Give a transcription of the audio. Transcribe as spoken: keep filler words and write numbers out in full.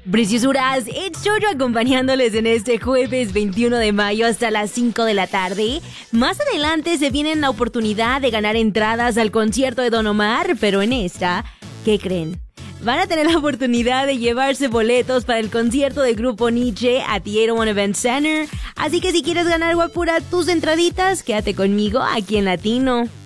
Preciosuras, it's Jojo acompañándoles en este jueves veintiuno de mayo hasta las cinco de la tarde. Más adelante se viene la oportunidad de ganar entradas al concierto de Don Omar, pero en esta, ¿qué creen? Van a tener la oportunidad de llevarse boletos para el concierto del grupo Nietzsche a Theater One Event Center. Así que si quieres ganar, guapura, tus entraditas, quédate conmigo aquí en Latino.